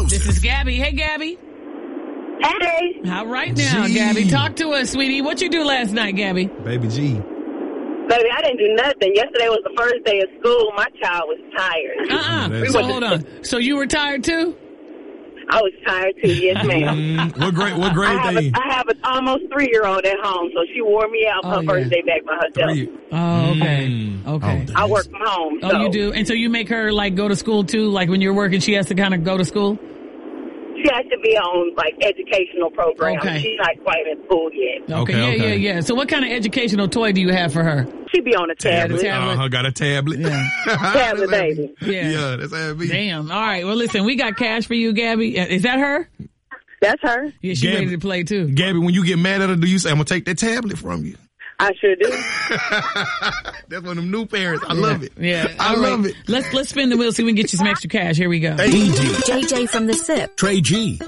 This is Gabby. Hey, Gabby. Hey. All right now, Gabby. Talk to us, sweetie. What you do last night, Gabby? Baby G. Baby, I didn't do nothing. Yesterday was the first day of school. My child was tired. So hold on. So you were tired too? I was tired too, yes, ma'am. What grade they? I have an almost 3-year-old at home, so she wore me out her first day back by herself. Oh, okay. Okay. I work from home. Oh, you do? And so you make her, like, go to school too? Like, when you're working, she has to kind of go to school? She has to be on, like, educational programs. Okay. She's not quite in school yet. Okay. Yeah. So what kind of educational toy do you have for her? She be on a tablet. Got a tablet. Yeah. Tablet, baby. Yeah. That's how it be. Damn. All right. Well, listen, we got cash for you, Gabby. Is that her? That's her. Yeah, she ready to play too. Gabby, when you get mad at her, do you say, I'm going to take that tablet from you? I sure do. That's one of them new parents. I love it. Yeah. I love it. Let's spin the wheel so we can get you some extra cash. Here we go. JJ from the SIP. Trey G.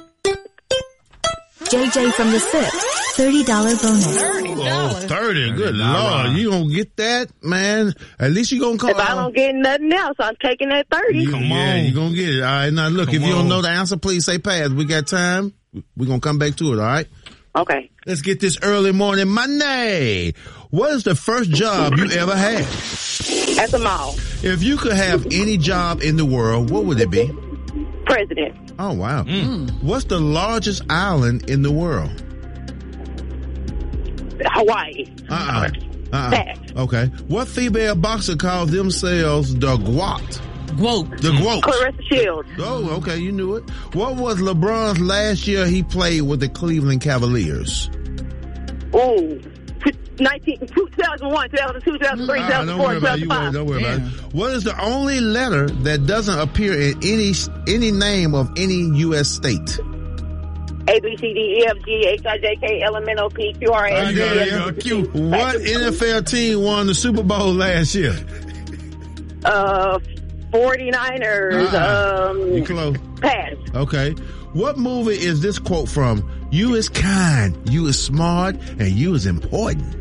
JJ from the SIP. $30 bonus. Oh, 30. Good Lord. You gonna get that, man? At least you gonna come. If I don't get nothing else, I'm taking that 30. Come on. You gonna get it. All right. Now look, if you don't know the answer, please say pass. We got time. We're gonna come back to it. All right. Okay. Let's get this early morning money. What is the first job you ever had? At the mall. If you could have any job in the world, what would it be? President. Oh, wow. What's the largest island in the world? Hawaii. Pass. Okay. What female boxer calls themselves the GWOT? The GWOT. Clarissa Shields. Oh, okay. You knew it. What was LeBron's last year he played with the Cleveland Cavaliers? Ooh. 2001, 2002, 2003, 2004, 2005. Don't worry about it. What is the only letter that doesn't appear in any name of any U.S. state? A, B, C, D, E, F, G, H, I, J, K, L, M, N, O, P, Q, R, S, T, U, V, W, X, Y, Z. What NFL team won the Super Bowl last year? 49ers. You close. Pass. Okay. What movie is this quote from? You is kind, you is smart, and you is important.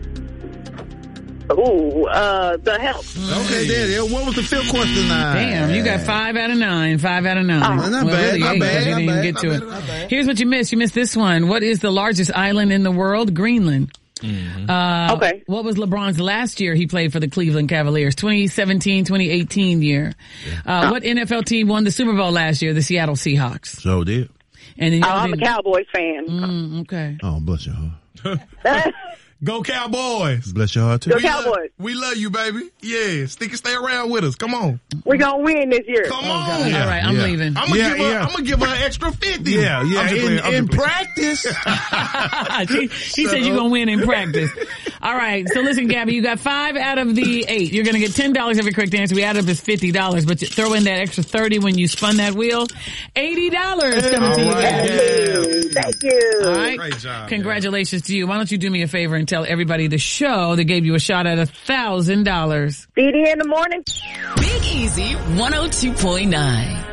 Ooh, The Help. Okay, there. What was the fifth question? Damn, you got 5 out of 9. 5 out of 9. Not bad. Really, you didn't even get to it. Here's what you missed. You missed this one. What is the largest island in the world? Greenland. Okay. What was LeBron's last year he played for the Cleveland Cavaliers? 2017, 2018 year. What NFL team won the Super Bowl last year? The Seattle Seahawks. So did. And then I'm a Cowboys fan. Okay. Oh, bless your heart. Go Cowboys. Bless your heart, too. Go Cowboys. We love you, baby. Yeah. Stick and stay around with us. Come on. We're going to win this year. Come on. All right, I'm leaving. I'm going to give her an extra 50. In practice. She said you're going to win in practice. All right. So listen, Gabby, you got 5 out of the 8. You're going to get $10 every correct answer. We added up as $50, but you throw in that extra 30 when you spun that wheel. $80 coming to you, Gabby. Thank you. All right. Great job. Congratulations to you. Why don't you do me a favor and tell everybody the show that gave you a shot at $1,000. BD in the morning. Big Easy 102.9.